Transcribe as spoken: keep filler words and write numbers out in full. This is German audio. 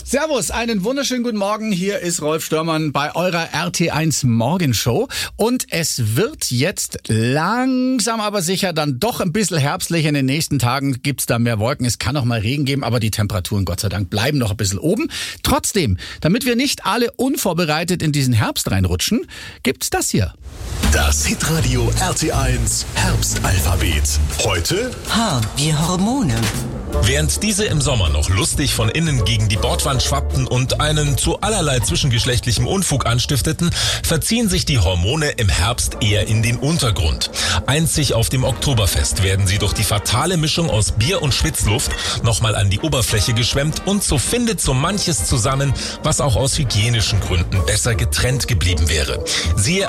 Servus, einen wunderschönen guten Morgen. Hier ist Rolf Störmann bei eurer R T eins Morgenshow. Und es wird jetzt langsam aber sicher dann doch ein bisschen herbstlich. In den nächsten Tagen gibt's da mehr Wolken. Es kann auch mal Regen geben, aber die Temperaturen, Gott sei Dank, bleiben noch ein bisschen oben. Trotzdem, damit wir nicht alle unvorbereitet in diesen Herbst reinrutschen, gibt's das hier. Das Hitradio R T eins Herbstalphabet. Heute H wie Hormone. Während diese im Sommer noch lustig von innen gegen die Bordwand schwappten und einen zu allerlei zwischengeschlechtlichem Unfug anstifteten, verziehen sich die Hormone im Herbst eher in den Untergrund. Einzig auf dem Oktoberfest werden sie durch die fatale Mischung aus Bier und Schwitzluft nochmal an die Oberfläche geschwemmt und so findet so manches zusammen, was auch aus hygienischen Gründen besser getrennt geblieben wäre. Siehe